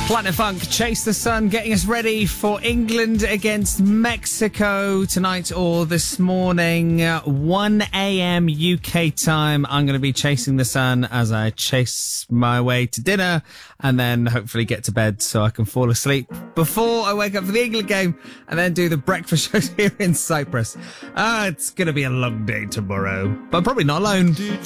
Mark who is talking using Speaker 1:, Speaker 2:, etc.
Speaker 1: Planet Funk, Chase the Sun, getting us ready for England against Mexico tonight or this morning, 1 a.m. UK time. I'm going to be chasing the sun as I chase my way to dinner and then hopefully get to bed so I can fall asleep before I wake up for the England game and then do the breakfast show here in Cyprus. It's going to be a long day tomorrow, but I'm probably not alone.